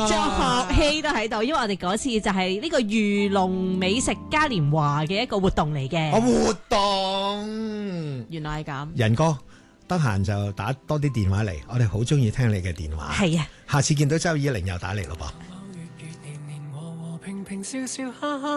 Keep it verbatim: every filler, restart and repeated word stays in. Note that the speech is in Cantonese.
仲學希都喺度，因為我哋嗰次就係呢個漁農美食嘉年華嘅一個活動嚟嘅。 我活動原來係咁， 仁哥得閒就打多啲電話嚟，我哋好中意聽你嘅電話。 係啊， 下次見到周以玲又打嚟咯噃。